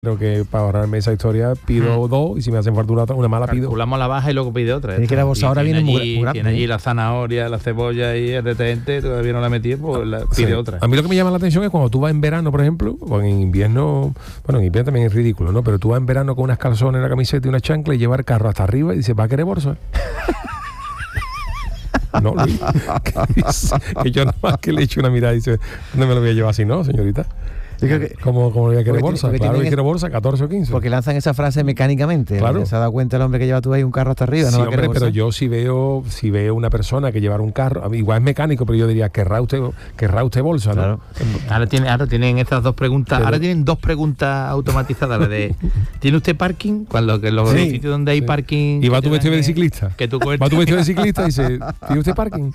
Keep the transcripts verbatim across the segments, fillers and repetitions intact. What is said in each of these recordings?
Creo que para ahorrarme esa historia pido hmm. dos y si me hacen falta una, una mala pido. Calculamos la baja y luego pide otra. Es que la bolsa ahora viene muy, muy grande. Tiene allí la zanahoria, la cebolla y el detergente, todavía no la metí, pues la pide sí. otra. A mí lo que me llama la atención es cuando tú vas en verano, por ejemplo, o en invierno, bueno, en invierno también es ridículo, ¿no? Pero tú vas en verano con unas calzones, una camiseta y una chancla y llevar el carro hasta arriba y dices, ¿va a querer bolsa? No, Luis, que, que yo nada más que le echo una mirada y dice, ¿dónde me lo voy a llevar así? No, señorita. Que, ¿Cómo, ¿Cómo voy a querer bolsa? Claro que quiero bolsa, catorce o quince. Porque lanzan esa frase mecánicamente. Claro. Se ha dado cuenta el hombre que lleva tú ahí un carro hasta arriba. Sí, no va a hombre, querer pero yo si veo si veo una persona que llevar un carro, igual es mecánico, pero yo diría, ¿querrá usted, querrá usted bolsa? Claro. ¿no? Ahora, tiene, ahora tienen estas dos preguntas, pero, ahora tienen dos preguntas automatizadas. La de, ¿tiene usted parking? Cuando que los sí, sitios donde hay sí. parking... ¿Y va tu vestido de ciclista? Que tú va tu vestido de ciclista y dice, ¿tiene usted parking?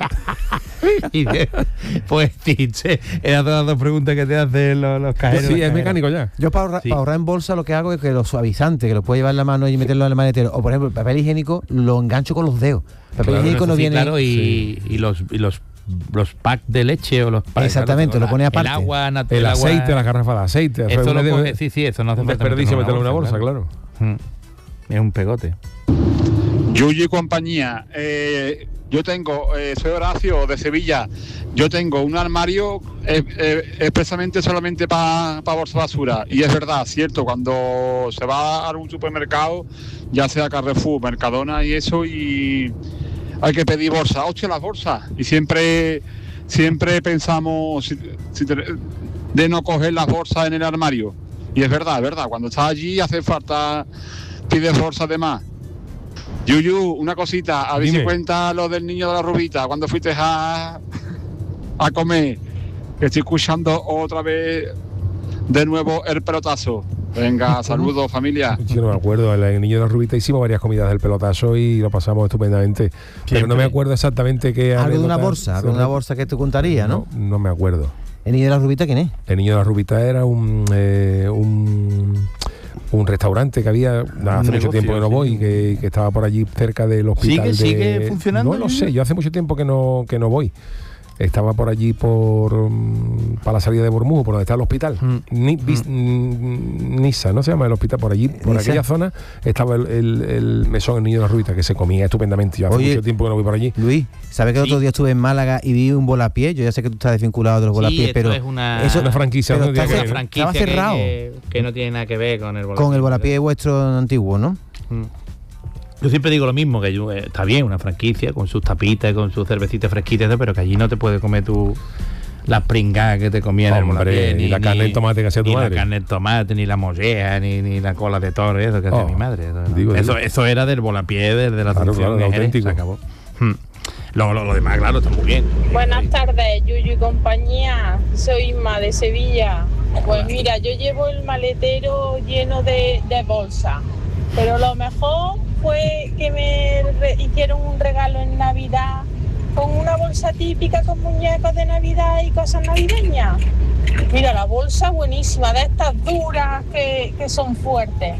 Y de, pues dice, esas son las dos preguntas que te hacen los, los cajeros. Sí, es mecánico ya. Yo para ahorrar, sí. para ahorrar en bolsa lo que hago es que los suavizantes, que lo puedo llevar en la mano y meterlo en el maletero, o por ejemplo el papel higiénico lo engancho con los dedos. El papel claro, higiénico no sí, viene... Claro, y, sí. y los... Y los los packs de leche o los packs, exactamente, claro, lo pone aparte. El agua, el, el aceite, agua, la garrafa de aceite. Eso lo puede, sí, sí, eso no hace un desperdicio meterlo en una bolsa, claro. claro. Es un pegote. Yuyu y compañía, eh, yo tengo, eh, soy Horacio de Sevilla, yo tengo un armario eh, eh, expresamente solamente para pa bolsa basura, y es verdad, cierto, cuando se va a un supermercado, ya sea Carrefour, Mercadona y eso, y hay que pedir bolsa, hostia, las bolsas, y siempre siempre pensamos si, si te, de no coger las bolsas en el armario, y es verdad, es verdad, cuando estás allí hace falta, pides bolsas de más. Yuyu, una cosita, a ver Dime. si cuenta lo del niño de la rubita, cuando fuiste a, a comer, que estoy escuchando otra vez de nuevo el pelotazo. Venga, saludos familia. Yo no me acuerdo, el niño de la rubita hicimos varias comidas del pelotazo y lo pasamos estupendamente. Siempre. Pero no me acuerdo exactamente qué... Algo de una bolsa, algo de una bolsa que te contaría, ¿no? ¿no? No me acuerdo. ¿El niño de la rubita quién es? El niño de la rubita era un... Eh, un un restaurante que había hace un mucho negocio, tiempo que no voy, sí. que, que estaba por allí cerca del hospital. ¿Sigue, de... sigue funcionando? No lo sé, yo hace mucho tiempo que no, que no voy. Estaba por allí por um, para la salida de Bormujo, por donde está el hospital. Mm. Ni, bis, mm. Nisa, ¿no se llama el hospital? Por allí, por ¿Nisa? Aquella zona, estaba el, el, el mesón El Niño de la Rubita, que se comía estupendamente. Yo hace Oye, mucho tiempo que no voy por allí. Luis, ¿sabes que el sí. otro día estuve en Málaga y vi un volapié? Yo ya sé que tú estás desvinculado de los volapiés, sí, pero es una, eso una franquicia, pero no está, tiene que franquicia estaba cerrado. Que, que no tiene nada que ver con el volapié. Con el volapié vuestro antiguo, ¿no? Mm. Yo siempre digo lo mismo, que yo, eh, está bien una franquicia con sus tapitas, con sus cervecitas fresquitas, pero que allí no te puedes comer tu las pringadas que te comía en el volapié, ni la ni, carne de tomate que hacía tu ni madre. Ni la carne de tomate, ni la mollea, ni, ni la cola de toro, eso que oh, hacía mi madre. Eso, digo, eso, digo. eso era del volapié, de, de la claro, tradición. Claro, auténtico. Se acabó. Hmm. Lo, lo, lo demás, claro, está muy bien. Buenas tardes, Yuyu y compañía. Soy Isma de Sevilla. Pues mira, yo llevo el maletero lleno de, de bolsas, pero lo mejor fue que me re- hicieron un regalo en Navidad con una bolsa típica con muñecos de Navidad y cosas navideñas. Mira, la bolsa buenísima, de estas duras que, que son fuertes.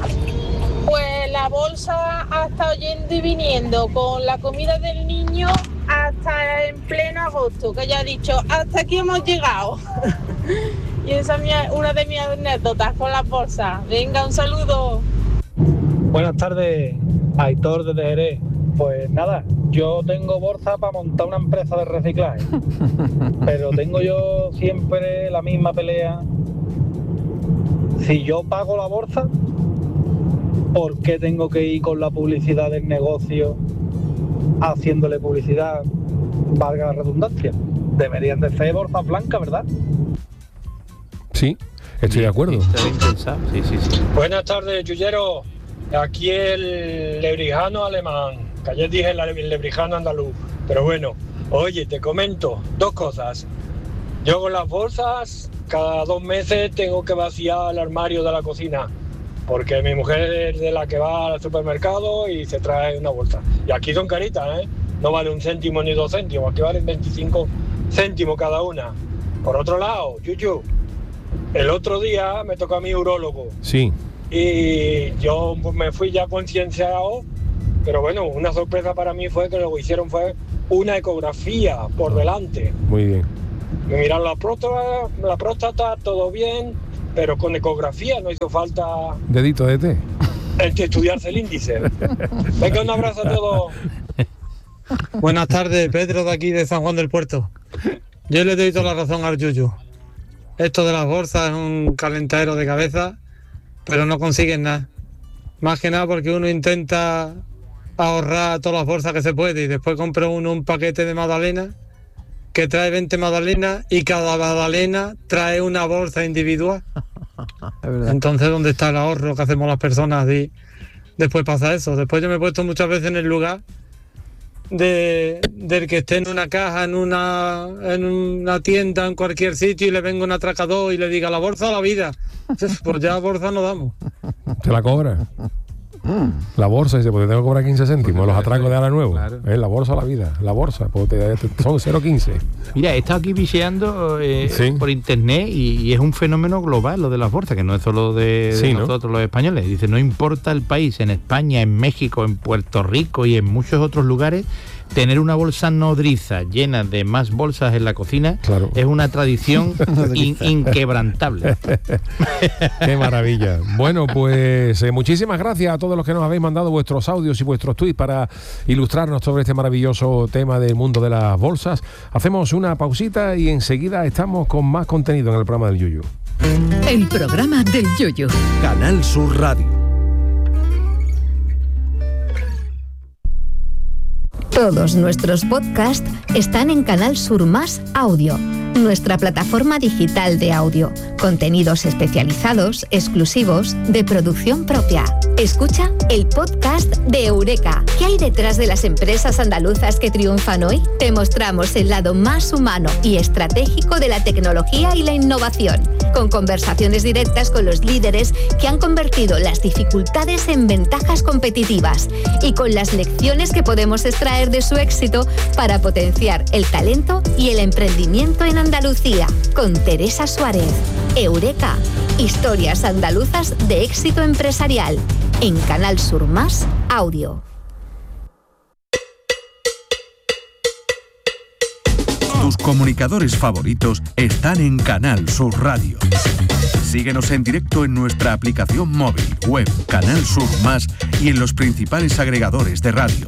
Pues la bolsa ha estado yendo y viniendo con la comida del niño hasta en pleno agosto, que ya ha dicho, hasta aquí hemos llegado. Y esa es mi, una de mis anécdotas con las bolsas. Venga, un saludo. Buenas tardes, Aitor desde Jerez. Pues nada, yo tengo bolsa para montar una empresa de reciclaje, pero tengo yo siempre la misma pelea. Si yo pago la bolsa, ¿por qué tengo que ir con la publicidad del negocio haciéndole publicidad, valga la redundancia? Deberían de ser bolsas blancas, ¿verdad? Sí, estoy de acuerdo. Sí, sí, sí. Buenas tardes, Yuyero. Aquí el lebrijano alemán, que ayer dije el lebrijano andaluz, pero bueno, oye, te comento dos cosas. Yo con las bolsas, cada dos meses tengo que vaciar el armario de la cocina, porque mi mujer es de la que va al supermercado y se trae una bolsa. Y aquí son caritas, ¿eh? No vale un céntimo ni dos céntimos, aquí valen veinticinco céntimos cada una. Por otro lado, Yuyu, el otro día me tocó a mi urólogo. Sí. Y yo me fui ya concienciado, pero bueno, una sorpresa para mí fue que lo que hicieron fue una ecografía por delante. Muy bien. Me miraron la próstata, la próstata, todo bien, pero con ecografía no hizo falta Dedito de té. el estudiarse el índice. Venga, un abrazo a todos. Buenas tardes, Pedro de aquí de San Juan del Puerto. Yo le doy toda la razón al Yuyu. Esto de las bolsas es un calentadero de cabeza, pero no consiguen nada. Más que nada porque uno intenta ahorrar todas las bolsas que se puede y después compra uno un paquete de magdalenas que trae veinte magdalenas y cada magdalena trae una bolsa individual. Entonces, ¿dónde está el ahorro que hacemos las personas? Y después pasa eso. Después yo me he puesto muchas veces en el lugar de del que esté en una caja, en una en una tienda, en cualquier sitio y le venga un atracador y le diga la bolsa a la vida. Pues ya bolsa no damos. Te la cobra. La bolsa, dice, pues te tengo que cobrar quince céntimos, los atracos de ahora nuevo. Claro. Es la bolsa a la vida, la bolsa, pues te, te, son cero coma quince. Mira, he estado aquí bicheando eh, Sí. por internet y, y es un fenómeno global lo de las bolsas, que no es solo de, de Sí, ¿no? nosotros los españoles. Dice, no importa el país, en España, en México, en Puerto Rico y en muchos otros lugares, tener una bolsa nodriza llena de más bolsas en la cocina Claro. es una tradición in- inquebrantable. Qué maravilla. Bueno, pues eh, muchísimas gracias a todos los que nos habéis mandado vuestros audios y vuestros tweets para ilustrarnos sobre este maravilloso tema del mundo de las bolsas. Hacemos una pausita y enseguida estamos con más contenido en el programa del Yuyu. El programa del Yuyu. Canal Sur Radio. Todos nuestros podcasts están en Canal Sur Más Audio, nuestra plataforma digital de audio. Contenidos especializados, exclusivos, de producción propia. Escucha el podcast de Eureka. ¿Qué hay detrás de las empresas andaluzas que triunfan hoy? Te mostramos el lado más humano y estratégico de la tecnología y la innovación, con conversaciones directas con los líderes que han convertido las dificultades en ventajas competitivas y con las lecciones que podemos extraer de su éxito para potenciar el talento y el emprendimiento en Andalucía. Con Teresa Suárez. Eureka. Historias andaluzas de éxito empresarial. En Canal Sur Más Audio. Tus comunicadores favoritos están en Canal Sur Radio. Síguenos en directo en nuestra aplicación móvil, web, Canal Sur Más y en los principales agregadores de radio.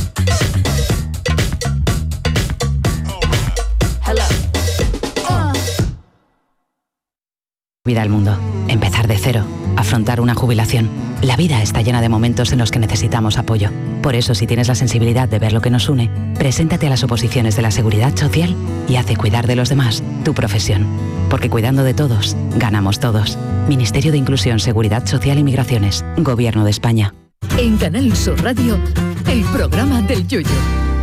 Vida al mundo, empezar de cero, afrontar una jubilación. La vida está llena de momentos en los que necesitamos apoyo. Por eso, si tienes la sensibilidad de ver lo que nos une, preséntate a las oposiciones de la Seguridad Social y hace cuidar de los demás tu profesión. Porque cuidando de todos, ganamos todos. Ministerio de Inclusión, Seguridad Social y Migraciones. Gobierno de España. En Canal Sur Radio, el programa del Yuyu.